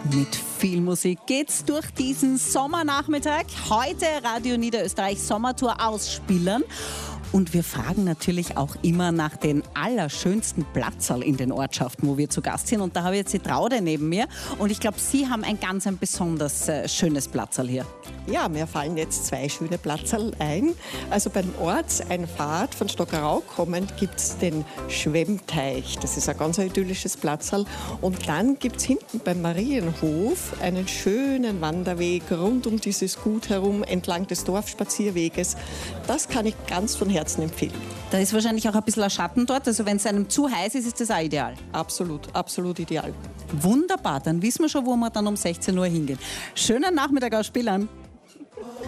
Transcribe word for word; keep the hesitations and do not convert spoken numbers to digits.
Mit viel Musik geht's durch diesen Sommernachmittag. Heute Radio Niederösterreich Sommertour ausspielen. Und wir fragen natürlich auch immer nach den allerschönsten Platzerl in den Ortschaften, wo wir zu Gast sind. Und da habe ich jetzt die Traude neben mir. Und ich glaube, Sie haben ein ganz ein besonders äh, schönes Platzerl hier. Ja, mir fallen jetzt zwei schöne Platzerl ein. Also beim Ortseinfahrt von Stockerau kommend gibt es den Schwemmteich. Das ist ein ganz idyllisches Platzerl. Und dann gibt es hinten beim Marienhof einen schönen Wanderweg rund um dieses Gut herum, entlang des Dorfspazierweges. Das kann ich ganz von Herzen empfehlen. Da ist wahrscheinlich auch ein bisschen ein Schatten dort. Also wenn es einem zu heiß ist, ist das auch ideal. Absolut, absolut ideal. Wunderbar, dann wissen wir schon, wo wir dann um sechzehn Uhr hingehen. Schönen Nachmittag aus Spillern.